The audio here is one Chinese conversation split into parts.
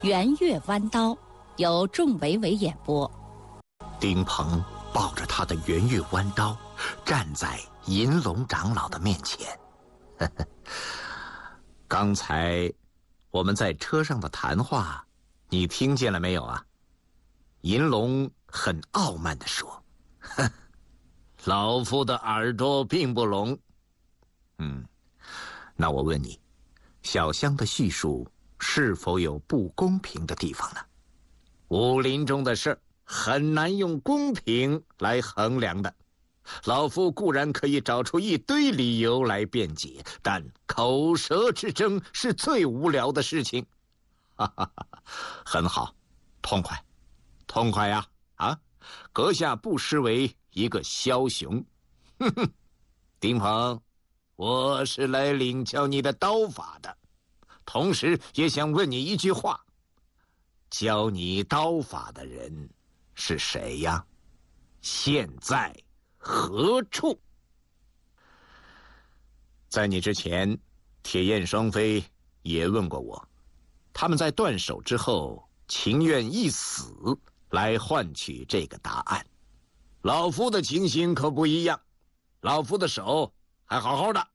圆月弯刀，由仲维维演播。 丁鹏抱着他的圆月弯刀，站在银龙长老的面前。刚才我们在车上的谈话，你听见了没有啊？银龙很傲慢地说：“老夫的耳朵并不聋。”那我问你，小香的叙述是否有不公平的地方呢？武林中的事很难用公平来衡量的。老夫固然可以找出一堆理由来辩解，但口舌之争是最无聊的事情。很好，痛快，痛快呀！阁下不失为一个枭雄。丁鹏，我是来领教你的刀法的，同时也想问你一句话：教你刀法的人是谁呀？现在何处？在你之前，铁焰双飞也问过我，他们在断手之后情愿一死来换取这个答案。老夫的情形可不一样，老夫的手还好好的。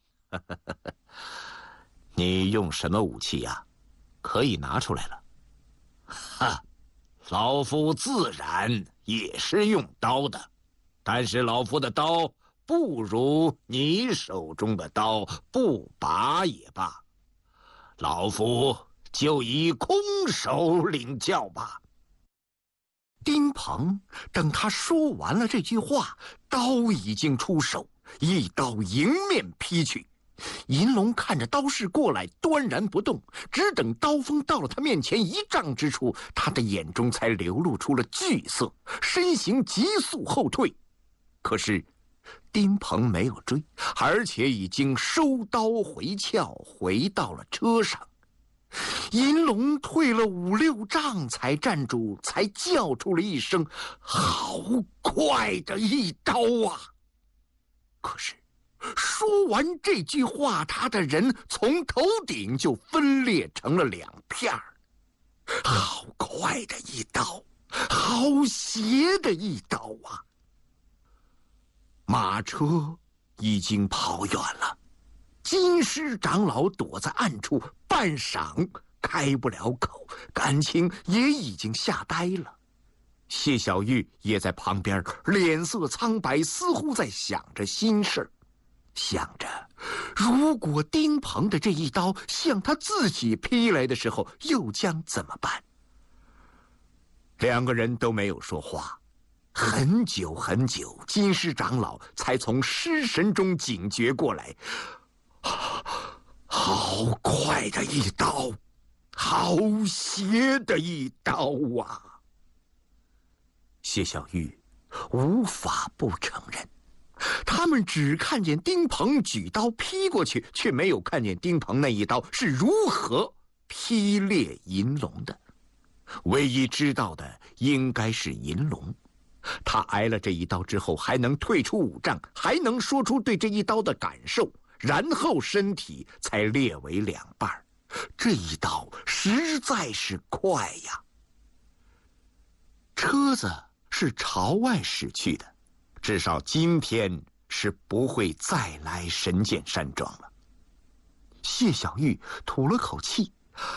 你用什么武器呀？可以拿出来了。老夫自然也是用刀的，但是老夫的刀不如你手中的刀不拔也罢，老夫就以空手领教吧。丁鹏等他说完了这句话，刀已经出手，一刀迎面劈去。银龙看着刀势过来，端然不动，只等刀锋到了他面前1丈之处，他的眼中才流露出了惧色，身形急速后退。可是丁鹏没有追，而且已经收刀回鞘，回到了车上。银龙退了5、6丈才站住，才叫出了一声：“好快的一刀啊！”可是说完这句话，他的人从头顶就分裂成了2片儿。好快的一刀，好斜的一刀啊！马车已经跑远了，金狮长老躲在暗处，半晌开不了口，感情也已经吓呆了。谢小玉也在旁边，脸色苍白，似乎在想着心事，想着如果丁鹏的这一刀向他自己劈来的时候，又将怎么办？2个人都没有说话。很久很久，金狮长老才从失神中警觉过来。好快的一刀，好斜的一刀啊！谢小玉无法不承认，他们只看见丁鹏举刀劈过去，却没有看见丁鹏那一刀是如何劈裂银龙的。唯一知道的应该是银龙，他挨了这一刀之后还能退出5丈，还能说出对这一刀的感受，然后身体才裂为2半。这一刀实在是快呀！车子是朝外驶去的，至少今天是不会再来神剑山庄了。谢小玉吐了口气，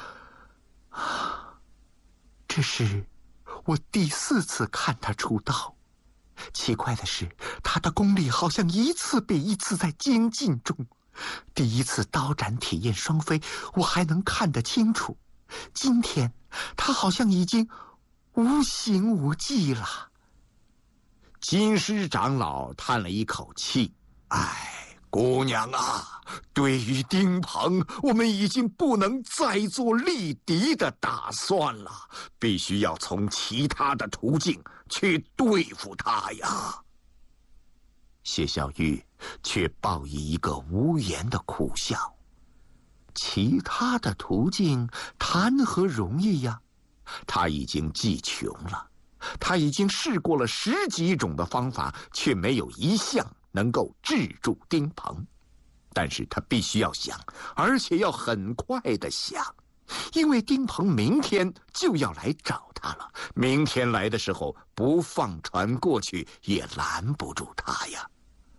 这是我第4次看他出刀。奇怪的是，他的功力好像一次比一次在精进中。第1次刀斩铁焰双飞，我还能看得清楚，今天他好像已经无形无迹了。金狮长老叹了一口气，姑娘啊，对于丁鹏，我们已经不能再做力敌的打算了，必须要从其他的途径去对付他呀。谢小玉却报以一个无言的苦笑。其他的途径谈何容易呀？他已经技穷了，他已经试过了10几种的方法，却没有一项能够制住丁鹏。但是他必须要想，而且要很快的想。 因为丁鹏明天就要来找他了。明天来的时候，不放船过去也拦不住他呀。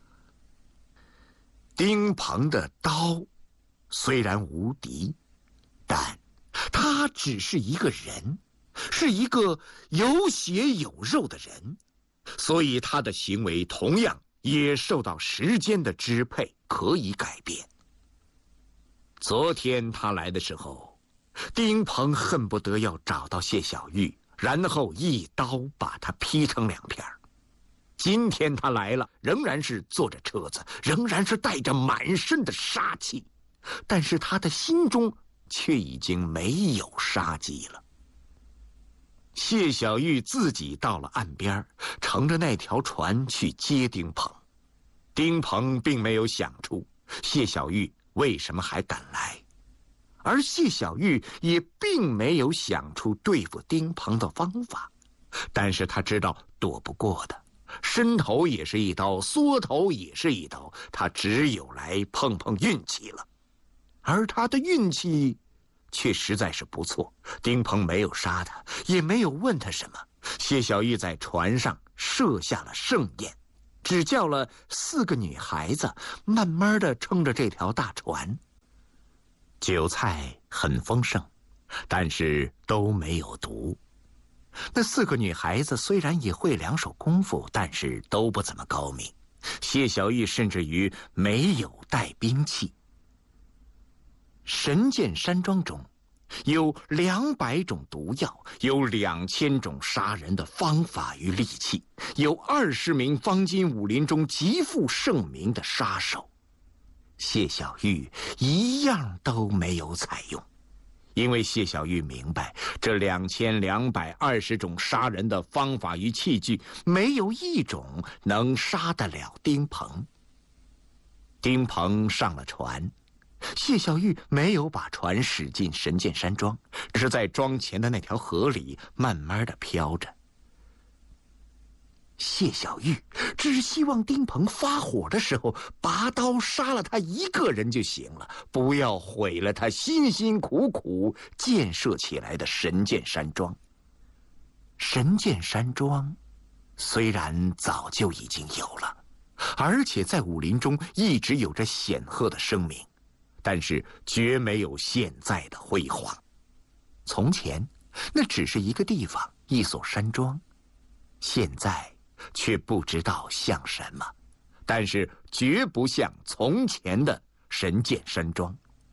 丁鹏的刀虽然无敌，但他只是一个人，是一个有血有肉的人，所以他的行为同样也受到时间的支配，可以改变。昨天他来的时候，丁鹏恨不得要找到谢小玉，然后一刀把他劈成2片。今天他来了，仍然是坐着车子，仍然是带着满身的杀气，但是他的心中却已经没有杀机了。谢小玉自己到了岸边，乘着那条船去接丁鹏。丁鹏并没有想出谢小玉为什么还敢来，而谢小玉也并没有想出对付丁鹏的方法，但是他知道躲不过的，伸头也是一刀，缩头也是一刀，他只有来碰碰运气了。而他的运气却实在是不错，丁鹏没有杀他，也没有问他什么。谢小玉在船上设下了盛宴，只叫了4个女孩子，慢慢地撑着这条大船。酒菜很丰盛，但是都没有毒。那4个女孩子虽然也会2手功夫，但是都不怎么高明。谢小玉甚至于没有带兵器。神剑山庄中有200种毒药，有2000种杀人的方法与利器，有20名方今武林中极负盛名的杀手。谢小玉一样都没有采用，因为谢小玉明白，这2220种杀人的方法与器具，没有一种能杀得了丁鹏。丁鹏上了船，谢小玉没有把船驶进神剑山庄，只是在庄前的那条河里慢慢地飘着。谢小玉只希望丁鹏发火的时候拔刀杀了他一个人就行了，不要毁了他辛辛苦苦建设起来的神剑山庄。神剑山庄虽然早就已经有了，而且在武林中一直有着显赫的声名，但是绝没有现在的辉煌。从前那只是一个地方，一所山庄，现在却不知道像什么，但是绝不像从前的神剑山庄。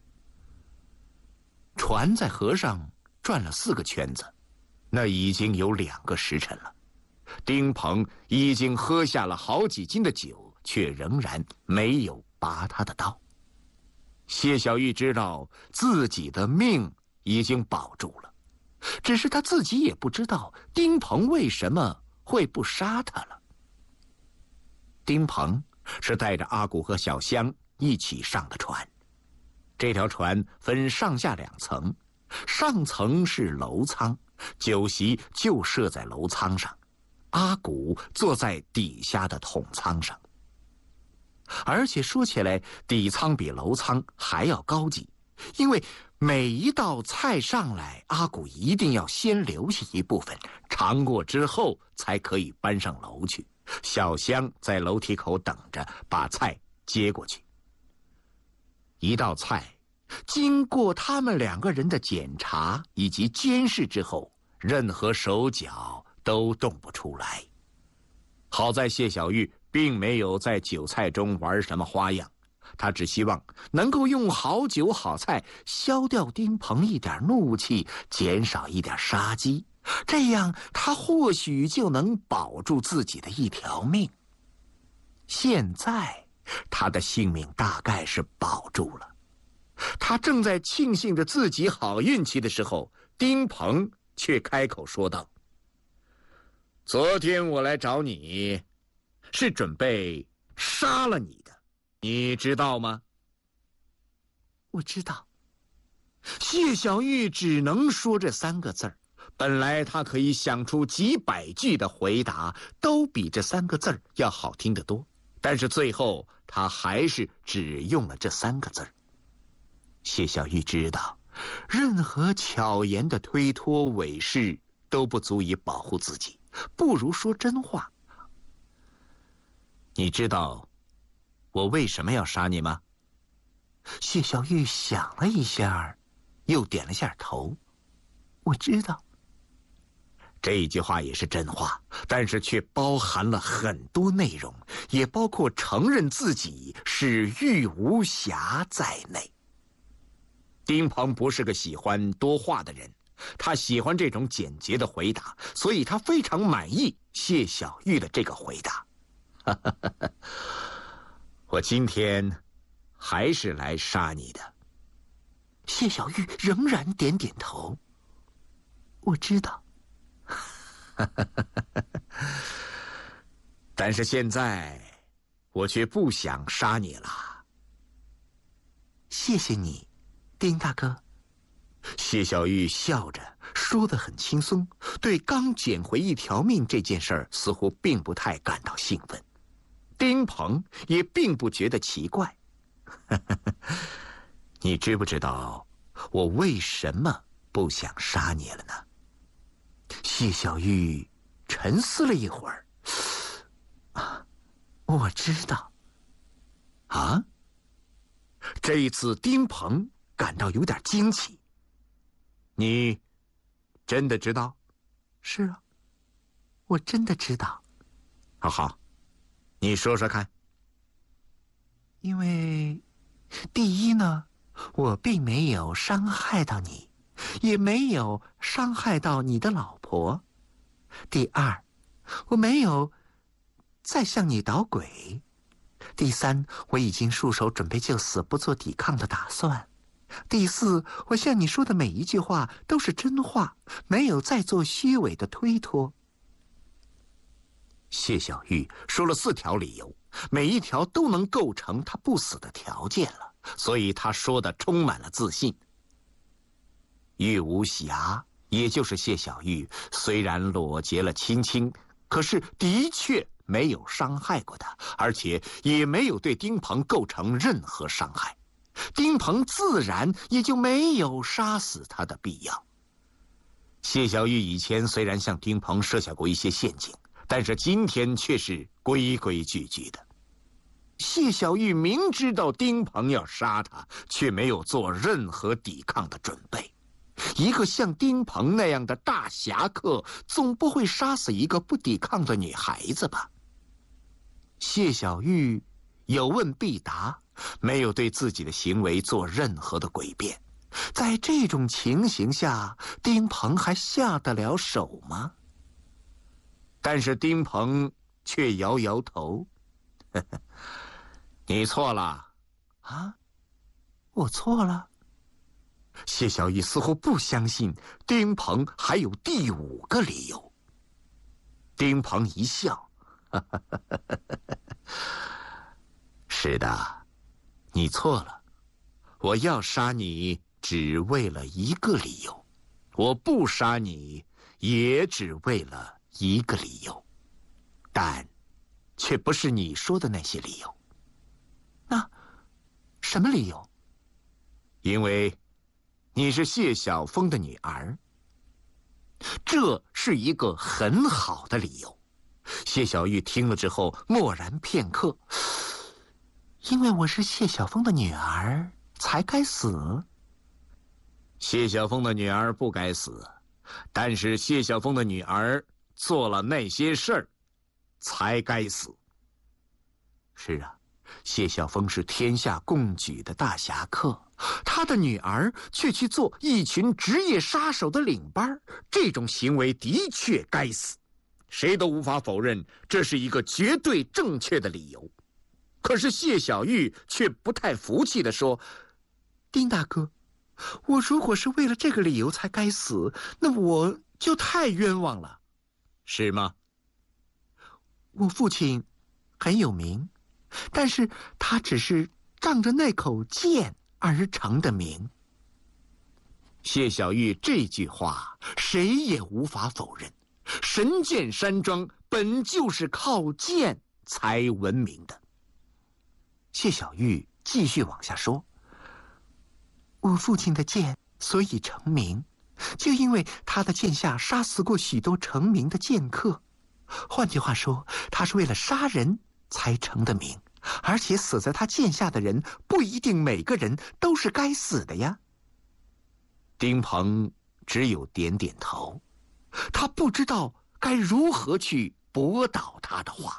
船在河上转了4个圈子，那已经有2个时辰了。丁鹏已经喝下了好几斤的酒，却仍然没有拔他的刀。谢小玉知道自己的命已经保住了，只是他自己也不知道丁鹏为什么会不杀他了。丁鹏是带着阿古和小香一起上的船，这条船分上下2层，上层是楼舱，酒席就设在楼舱上，阿古坐在底下的筒舱上。而且说起来，底舱比楼舱还要高级，因为每一道菜上来，阿古一定要先留下一部分，尝过之后才可以搬上楼去。小香在楼梯口等着，把菜接过去。一道菜经过他们2个人的检查以及监视之后，任何手脚都动不出来。好在谢小玉并没有在酒菜中玩什么花样，他只希望能够用好酒好菜消掉丁鹏一点怒气，减少一点杀机，这样他或许就能保住自己的一条命。现在他的性命大概是保住了。他正在庆幸着自己好运气的时候，丁鹏却开口说道：昨天我来找你，是准备杀了你的，你知道吗？我知道。谢小玉只能说这3个字儿。本来他可以想出几百句的回答，都比这3个字儿要好听得多，但是最后他还是只用了这3个字儿。谢小玉知道任何巧言的推脱伪饰都不足以保护自己，不如说真话。你知道我为什么要杀你吗？谢小玉想了一下，又点了下头。我知道。这一句话也是真话，但是却包含了很多内容，也包括承认自己是玉无瑕在内。丁鹏不是个喜欢多话的人，他喜欢这种简洁的回答，所以他非常满意谢小玉的这个回答。我今天还是来杀你的。谢小玉仍然点点头。我知道。但是现在我却不想杀你了。谢谢你，丁大哥。谢小玉笑着说得很轻松，对刚捡回一条命这件事儿似乎并不太感到兴奋。丁鹏也并不觉得奇怪。你知不知道我为什么不想杀你了呢？谢小玉沉思了一会儿。我知道。啊？这一次丁鹏感到有点惊奇。你真的知道？是啊，我真的知道。好，你说说看。因为第一呢，我并没有伤害到你，也没有伤害到你的老婆。第二，我没有再向你捣鬼。第三，我已经束手准备就死，不做抵抗的打算。第四，我向你说的每一句话都是真话，没有再做虚伪的推脱。谢小玉说了4条理由，每一条都能构成他不死的条件了，所以他说的充满了自信。玉无瑕，也就是谢小玉，虽然裸结了青青，可是的确没有伤害过他，而且也没有对丁鹏构成任何伤害。丁鹏自然也就没有杀死他的必要。谢小玉以前虽然向丁鹏设下过一些陷阱，但是今天却是规规矩矩的。谢小玉明知道丁鹏要杀他，却没有做任何抵抗的准备。一个像丁鹏那样的大侠客，总不会杀死一个不抵抗的女孩子吧？谢小玉有问必答，没有对自己的行为做任何的诡辩。在这种情形下，丁鹏还下得了手吗？但是丁鹏却摇摇头。你错了。啊？我错了？谢小玉似乎不相信丁鹏还有第5个理由。丁鹏一笑。是的，你错了。我要杀你只为了一个理由，我不杀你也只为了一个理由，但却不是你说的那些理由。那什么理由？因为你是谢晓峰的女儿。这是一个很好的理由。谢小玉听了之后默然片刻。因为我是谢晓峰的女儿，才该死。谢晓峰的女儿不该死，但是谢晓峰的女儿做了那些事儿，才该死。是啊，谢晓峰是天下共举的大侠客，他的女儿却去做一群职业杀手的领班，这种行为的确该死，谁都无法否认这是一个绝对正确的理由。可是谢小玉却不太服气地说：丁大哥，我如果是为了这个理由才该死，那我就太冤枉了。是吗？我父亲很有名，但是他只是仗着那口剑而成的名。谢小玉这句话谁也无法否认，神剑山庄本就是靠剑才闻名的。谢小玉继续往下说：我父亲的剑所以成名，就因为他的剑下杀死过许多成名的剑客。换句话说，他是为了杀人才成的名，而且死在他剑下的人不一定每个人都是该死的呀。 丁鹏只有点点头， 他不知道该如何去驳倒他的话。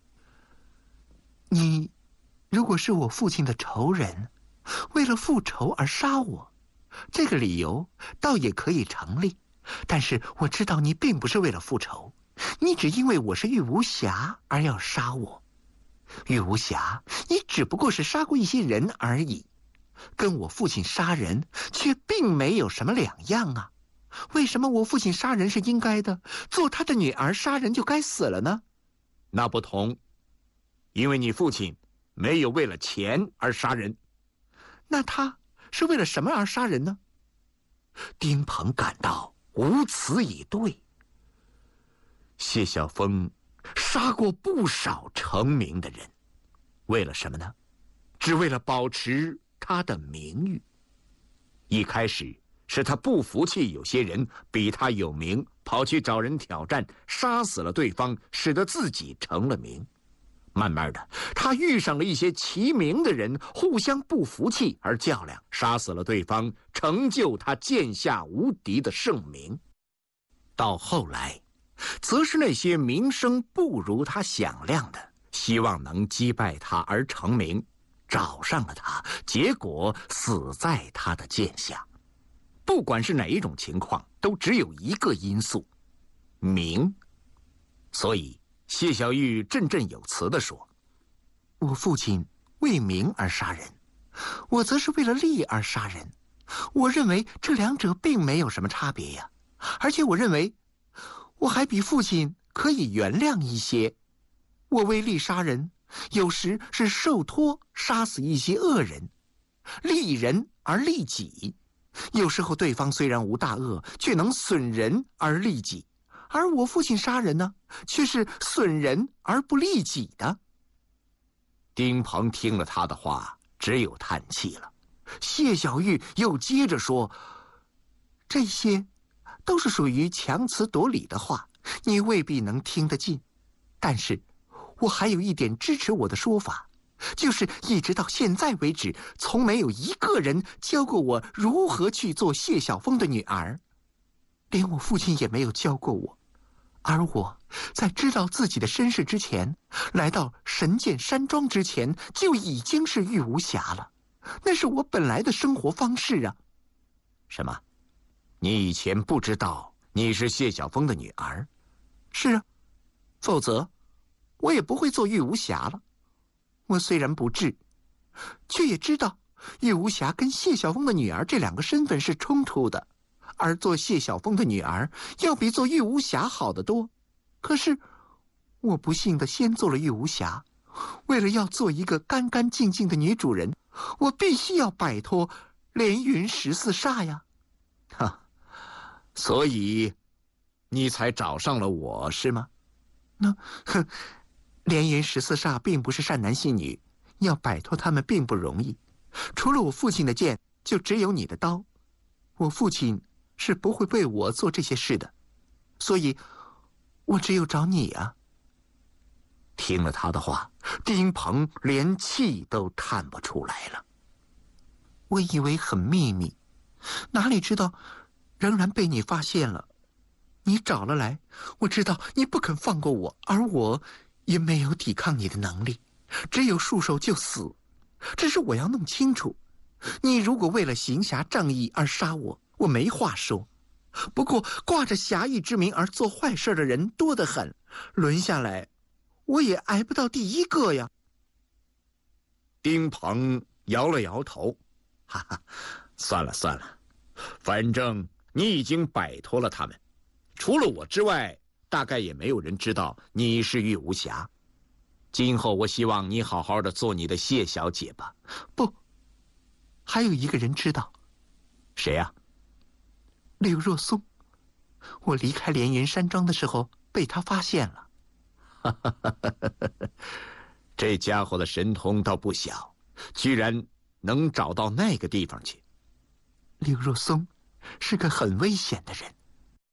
你如果是我父亲的仇人，为了复仇而杀我，这个理由倒也可以成立。但是我知道你并不是为了复仇，你只因为我是玉无暇而要杀我。玉无暇，你只不过是杀过一些人而已，跟我父亲杀人却并没有什么两样啊。为什么我父亲杀人是应该的，做他的女儿杀人就该死了呢？ 那不同，因为你父亲没有为了钱而杀人。 那他是为了什么而杀人呢？丁鹏感到无词以对。 谢晓峰杀过不少成名的人，为了什么呢？只为了保持他的名誉。一开始是他不服气有些人比他有名，跑去找人挑战，杀死了对方，使得自己成了名。慢慢的，他遇上了一些齐名的人，互相不服气而较量，杀死了对方，成就他剑下无敌的盛名。到后来，则是那些名声不如他响亮的，希望能击败他而成名，找上了他，结果死在他的剑下。不管是哪一种情况，都只有一个因素：名。所以谢小玉振振有词地说： 我父亲为名而杀人，我则是为了利而杀人。我认为这两者并没有什么差别呀，而且我认为我还比父亲可以原谅一些。我为利杀人，有时是受托杀死一些恶人，利人而利己。有时候对方虽然无大恶，却能损人而利己，而我父亲杀人呢，却是损人而不利己的。 丁鹏听了他的话，只有叹气了。 谢小玉又接着说：这些都是属于强词夺理的话，你未必能听得进。但是我还有一点支持我的说法，就是一直到现在为止，从没有一个人教过我如何去做谢晓峰的女儿，连我父亲也没有教过我。而我在知道自己的身世之前，来到神剑山庄之前，就已经是玉无暇了。那是我本来的生活方式啊。 什么？你以前不知道你是谢晓峰的女儿？ 是啊，否则我也不会做玉无暇了。我虽然不智，却也知道玉无暇跟谢晓峰的女儿这两个身份是冲突的，而做谢晓峰的女儿要比做玉无暇好得多。可是我不幸的先做了玉无暇，为了要做一个干干净净的女主人，我必须要摆脱连云14煞呀。 所以你才找上了我，是吗？ 连云14煞并不是善男信女，要摆脱他们并不容易。除了我父亲的剑，就只有你的刀。我父亲是不会为我做这些事的，所以我只有找你啊。 听了他的话，丁鹏连气都叹不出来了。 我以为很秘密，哪里知道仍然被你发现了。你找了来，我知道你不肯放过我，而我也没有抵抗你的能力，只有束手就死。只是我要弄清楚，你如果为了行侠仗义而杀我，我没话说。不过挂着侠义之名而做坏事的人多得很，轮下来我也挨不到第一个呀。 丁鹏摇了摇头，算了，反正你已经摆脱了他们，除了我之外，大概也没有人知道你是玉无暇。今后我希望你好好的做你的谢小姐吧。 不，还有一个人知道。 谁呀？ 柳若松。我离开连云山庄的时候被他发现了。 这家伙的神通倒不小，居然能找到那个地方去。 令若松是个很危险的人。